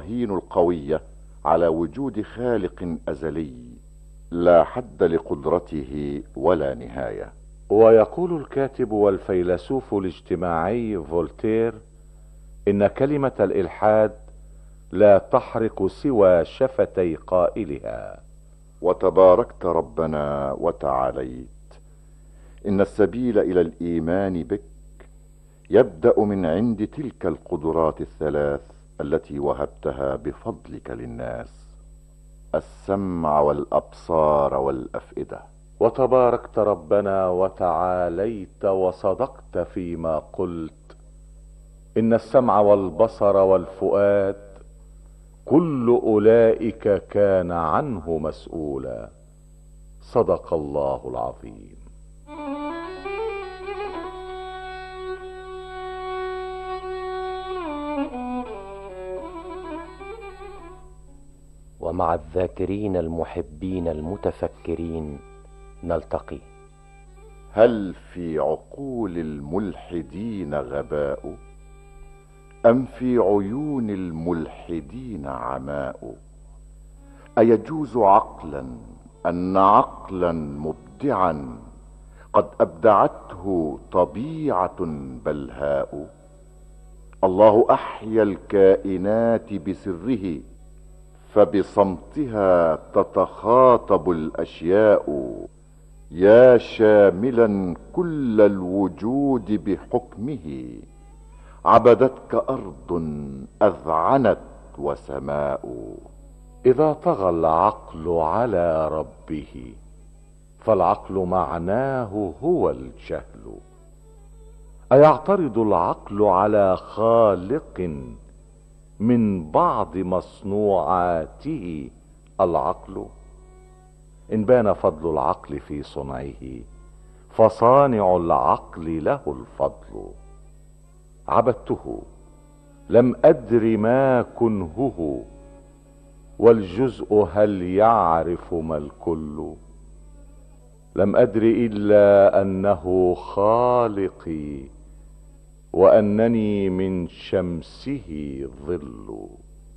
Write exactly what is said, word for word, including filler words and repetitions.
البراهين القوية على وجود خالق أزلي لا حد لقدرته ولا نهاية. ويقول الكاتب والفيلسوف الاجتماعي فولتير إن كلمة الإلحاد لا تحرق سوى شفتي قائلها. وتباركت ربنا وتعاليت، إن السبيل إلى الإيمان بك يبدأ من عند تلك القدرات الثلاث التي وهبتها بفضلك للناس: السمع والأبصار والأفئدة. وتباركت ربنا وتعاليت وصدقت فيما قلت إن السمع والبصر والفؤاد كل أولئك كان عنه مسؤولا. صدق الله العظيم. ومع الذاكرين المحبين المتفكرين نلتقي. هل في عقول الملحدين غباء، أم في عيون الملحدين عماء؟ أيجوز عقلا أن عقلا مبدعا قد أبدعته طبيعة بلهاء؟ الله أحيا الكائنات بسره، فبصمتها تتخاطب الأشياء. يا شاملا كل الوجود بحكمه، عبدتك أرض أذعنت وسماء. إذا طغى العقل على ربه فالعقل معناه هو الجهل. أيعترض العقل على خالق من بعض مصنوعاته العقل؟ إن بان فضل العقل في صنعه فصانع العقل له الفضل. عبدته لم أدر ما كنهه، والجزء هل يعرف ما الكل؟ لم أدر إلا أنه خالقي، وأنني من شمسه ظل.